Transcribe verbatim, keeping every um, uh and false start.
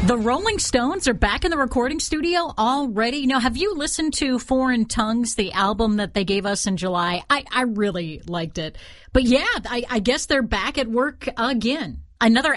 The Rolling Stones are back in the recording studio already. Now, have you listened to Foreign Tongues, the album that they gave us in July? I, I really liked it. But yeah, I, I guess they're back at work again. Another